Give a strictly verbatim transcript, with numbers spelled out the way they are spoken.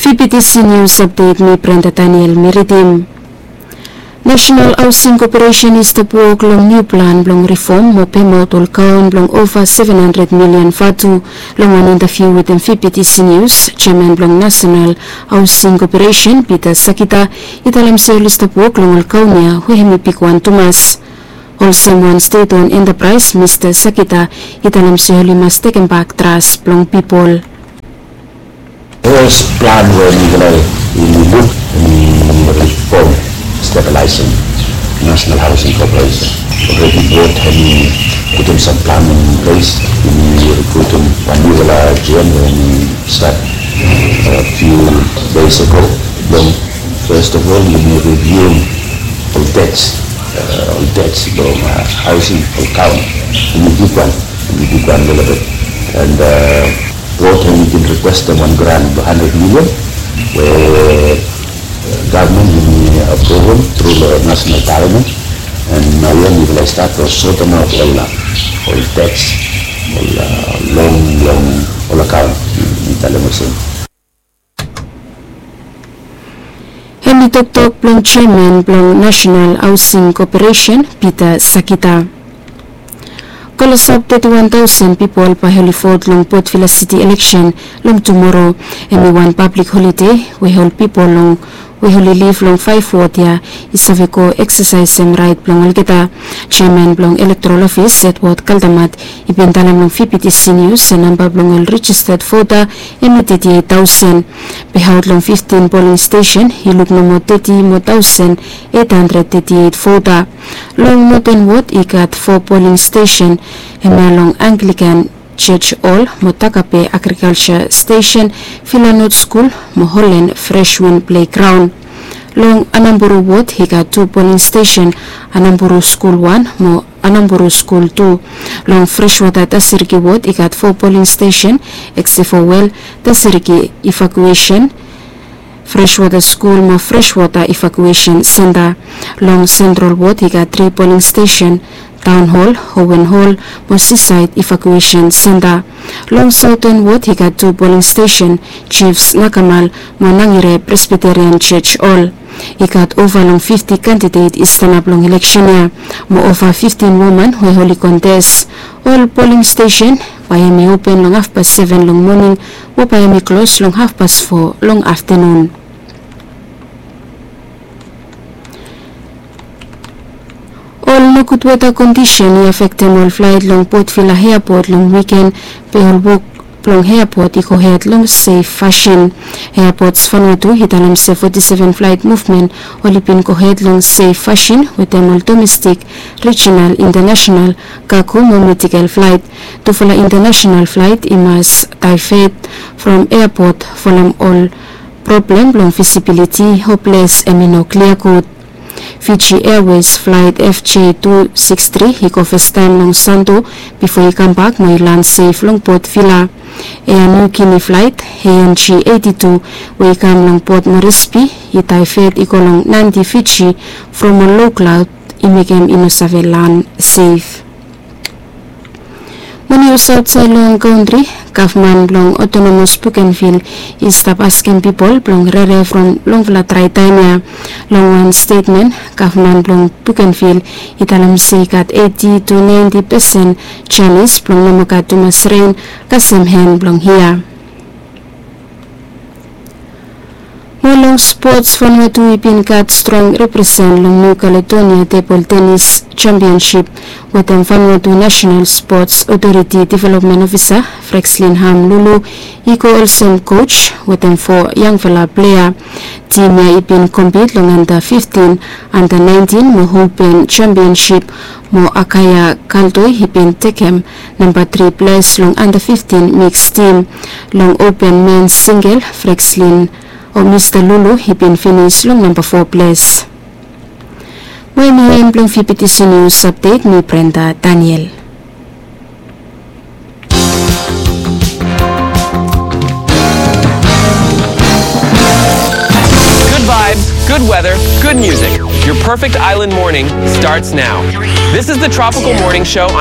V P T C News Update ni Brenda Daniel Miridim. National Housing Corporation is to work long new plan long reform mo pemot ol kaon long over seven hundred million fatu long an interview with V P T C News Chairman long National Housing Corporation Peter Sakita italam sir list of work long ol kaunia huhemi pikwan Tumas. Also one state-owned enterprise Mister Sakita italam sir limas taken back trust long people. First plan when we gonna we look in reform stabilizing National Housing Corporation. Already brought and put in some plan in place. We recruited one new G M when we start a few days ago. Then first of all, we will review all debts, uh, all debts from uh, housing all count. We big one, we big one a little bit, and uh, brought and we can request them one grant one hundred million where government will approve them through the national parliament, and now we will start to sort them out all, uh, all tax, all uh, long, long, all account in Talamusin. Henry Tok Tok Plong Chairman Plong National Housing Corporation Peter Sakita. Kalasab thirty-one thousand people pahuli vote long Port Vila City election long tomorrow, and we want public holiday. We hold people long we only live long five vote ya isaveko exercise sem right plong algeta. Chairman plong electoral office at what kaldamat ibentalam long V P T C News sa number plong all registered voter and thirty-eight thousand. Behoud long fifteen polling station hiluk no thirty thousand eight hundred thirty-eight voter. Long Moten Ward ikat four polling station and long Anglican Church Hall, Motakape Agriculture Station, Philanot School, Moholen Freshwind Playground. Long Anamburu Ward, he got two polling station, Anamburu School one, Mo Anamburu School two. Long Freshwater Tasiriki Ward, he got four polling station, except for well, Tasiriki Evacuation Freshwater School, Mo Freshwater Evacuation Center. Long Central Ward, he got three polling station, Town Hall, Howen Hall, Seaside Evacuation Center. Long Southern Ward, he got two polling station, Chiefs Nakamal, Monangire Presbyterian Church Hall. He got over long fifty candidate is stand up long election year. Mo over fifteen women who holy contest. All polling station, Miami open long half past seven long morning, or Miami close long half past four long afternoon. All no good weather condition i affect them all flight long Port Vila Airport long weekend pe all book long airport i head long safe fashion. Airports Vanuatu hitalam se forty-seven flight movement olipin ko head long safe fashion with them all domestic, regional, international kaku mo medical flight. To follow international flight imas Taipei from airport follow all problem long visibility hopeless emino clear code. Fiji Airways flight F J two sixty-three he go first time long Santo before he come back may land safe long Port Vila. Air New Guinea flight A N G eighty-two we come long Port Moresby he Taipei iko long ninety Fiji from a low cloud imegem inosave land safe. When you outside long country, government long autonomous Bougainville is stop asking people long rere from long flatrai time long one statement government long Bougainville italam sikat eighty to ninety percent Chinese long namakat tumas rain kasem hen long here. Long sports Vanuatu ipin kat strong represent long New Caledonia Table Tennis Championship with them Vanuatu National Sports Authority Development Officer Frexlin Ham Lulu iko also coach with them for young fella player. Team ya ipin compete long under fifteen, under nineteen mo Open Championship mo Akaya Kaltoy ipin tekem number three place long under fifteen mixed team long Open men's single Frexlin o Mister Lulu he been finished long number four place. May mga emplong V P T C News Update ni Brenda Daniel. Good vibes, good weather, good music. Your perfect island morning starts now. This is the Tropical Morning Show on